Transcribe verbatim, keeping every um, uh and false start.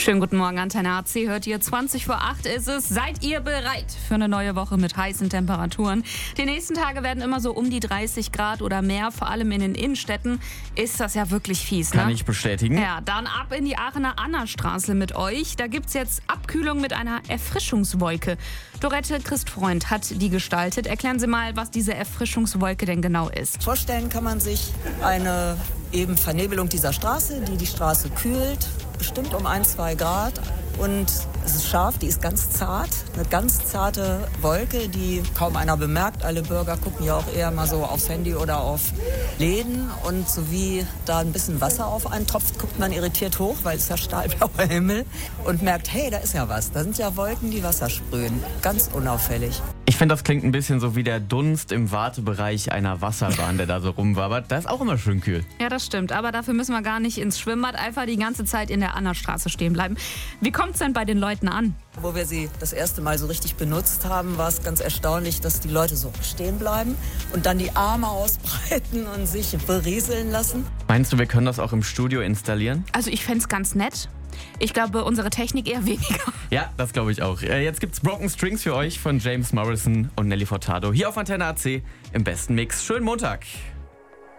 Schönen guten Morgen, Antenne A C hört ihr. zwanzig vor acht ist es. Seid ihr bereit für eine neue Woche mit heißen Temperaturen? Die nächsten Tage werden immer so um die dreißig Grad oder mehr. Vor allem in den Innenstädten ist das ja wirklich fies, ne? Kann ich bestätigen. Ja, dann ab in die Aachener Annastraße mit euch. Da gibt's jetzt Abkühlung mit einer Erfrischungswolke. Dorette Christfreund hat die gestaltet. Erklären Sie mal, was diese Erfrischungswolke denn genau ist. Vorstellen kann man sich eine eben Vernebelung dieser Straße, die die Straße kühlt, bestimmt um ein, zwei Grad. Und es ist scharf, die ist ganz zart, eine ganz zarte Wolke, die kaum einer bemerkt. Alle Bürger gucken ja auch eher mal so aufs Handy oder auf Läden. Und so wie da ein bisschen Wasser auf einen tropft, guckt man irritiert hoch, weil es ist ja stahlblauer Himmel und merkt, hey, da ist ja was. Da sind ja Wolken, die Wasser sprühen. Ganz unauffällig. Ich finde, das klingt ein bisschen so wie der Dunst im Wartebereich einer Wasserbahn, der da so rumwabert. Da ist auch immer schön kühl. Ja, das stimmt. Aber dafür müssen wir gar nicht ins Schwimmbad, einfach die ganze Zeit in der Annastraße stehen bleiben. Wie kommt es denn bei den Leuten an? Wo wir sie das erste Mal so richtig benutzt haben, war es ganz erstaunlich, dass die Leute so stehen bleiben und dann die Arme ausbreiten und sich berieseln lassen. Meinst du, wir können das auch im Studio installieren? Also ich fände es ganz nett. Ich glaube, unsere Technik eher weniger. Ja, das glaube ich auch. Jetzt gibt's Broken Strings für euch von James Morrison und Nelly Furtado hier auf Antenne A C im besten Mix. Schönen Montag.